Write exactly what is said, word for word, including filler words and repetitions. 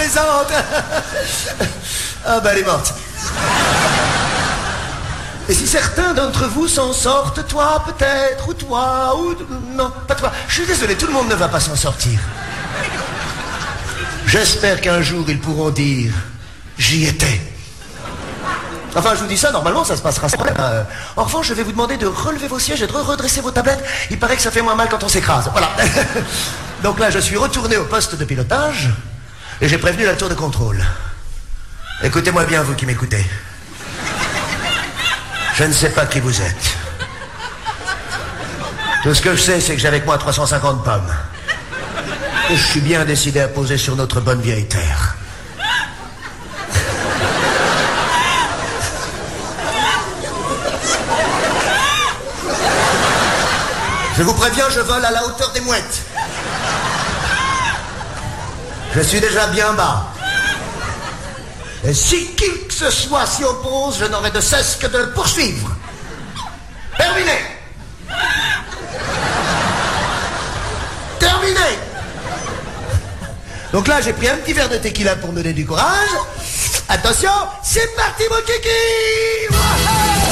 plaisante. Ah bah elle est morte. Et si certains d'entre vous s'en sortent, toi peut-être, ou toi, ou... Non, pas toi. Je suis désolé, tout le monde ne va pas s'en sortir. J'espère qu'un jour ils pourront dire « J'y étais ». Enfin, je vous dis ça, normalement, ça se passera sans problème. Euh, en revanche, je vais vous demander de relever vos sièges et de redresser vos tablettes. Il paraît que ça fait moins mal quand on s'écrase. Voilà. Donc là, je suis retourné au poste de pilotage et j'ai prévenu la tour de contrôle. Écoutez-moi bien, vous qui m'écoutez. Je ne sais pas qui vous êtes. Tout ce que je sais, c'est que j'ai avec moi trois cent cinquante pommes. Et je suis bien décidé à poser sur notre bonne vieille terre. Je vous préviens, je vole à la hauteur des mouettes. Je suis déjà bien bas. Et si qui que ce soit s'y oppose, je n'aurai de cesse que de le poursuivre. Terminé. Terminé. Donc là, j'ai pris un petit verre de tequila pour me donner du courage. Attention, c'est parti mon kiki. Wouhou.